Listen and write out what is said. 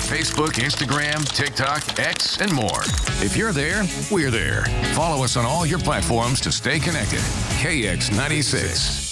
Facebook, Instagram, TikTok, X, and more. If you're there, we're there. Follow us on all your platforms to stay connected. KX96.